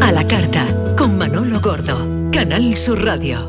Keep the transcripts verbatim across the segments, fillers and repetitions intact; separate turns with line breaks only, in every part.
A la carta, con Manolo Gordo, Canal Sur Radio.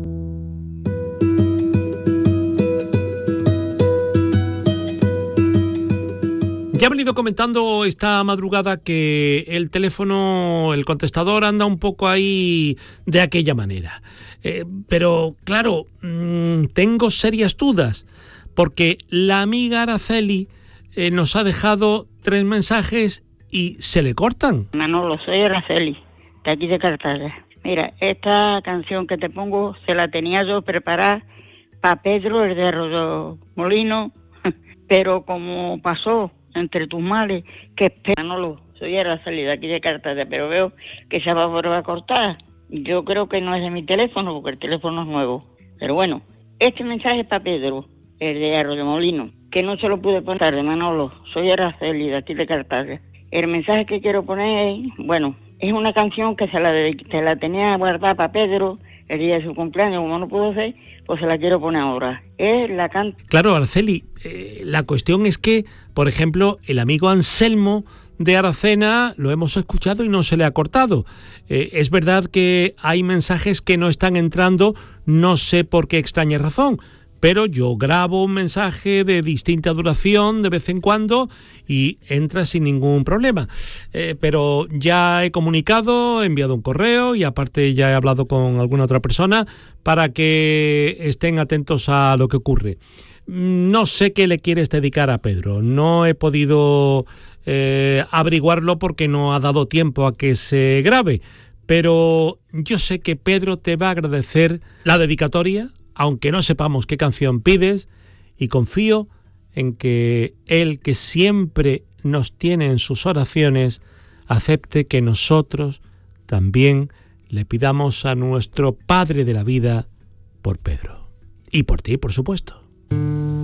Ya he venido comentando esta madrugada que el teléfono, el contestador anda un poco ahí de aquella manera. Eh, pero claro, mmm, tengo serias dudas, porque la amiga Araceli eh, nos ha dejado tres mensajes y se le cortan.
Manolo, soy Araceli, de aquí de Cartaga. Mira, esta canción que te pongo se la tenía yo preparada para Pedro, el de Arroyo Molino, pero como pasó entre tus males, que espera, Manolo, soy Araceli, de aquí de Cartaga, pero veo que se va a volver a cortar. Yo creo que no es de mi teléfono, porque el teléfono es nuevo. Pero bueno, este mensaje es para Pedro, el de Arroyo Molino, que no se lo pude poner de Manolo, soy Araceli, de aquí de Cartaga. El mensaje que quiero poner es, bueno, es una canción que se la, se la tenía guardada para Pedro el día de su cumpleaños, como no pudo ser, pues se la quiero poner ahora. Es la can...
Claro, Araceli, eh, la cuestión es que, por ejemplo, el amigo Anselmo de Aracena lo hemos escuchado y no se le ha cortado. Eh, es verdad que hay mensajes que no están entrando, no sé por qué extraña razón, pero yo grabo un mensaje de distinta duración de vez en cuando y entra sin ningún problema. Eh, pero ya he comunicado, he enviado un correo y aparte ya he hablado con alguna otra persona para que estén atentos a lo que ocurre. No sé qué le quieres dedicar a Pedro, no he podido eh, averiguarlo porque no ha dado tiempo a que se grabe, pero yo sé que Pedro te va a agradecer la dedicatoria, aunque no sepamos qué canción pides, y confío en que él, que siempre nos tiene en sus oraciones, acepte que nosotros también le pidamos a nuestro Padre de la vida por Pedro. Y por ti, por supuesto.